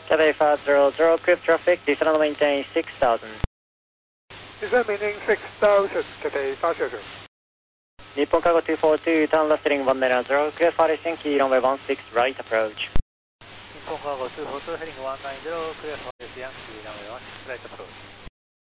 Cathay 500, clear traffic, descend maintain 6000. Descend maintain 6000, Cathay 500. Nippon Cargo 242, turn left heading 190, clear for Helsinki, runway 16, right approach. Nippon Cargo 242, heading 190, clear for Helsinki, runway 16, right approach.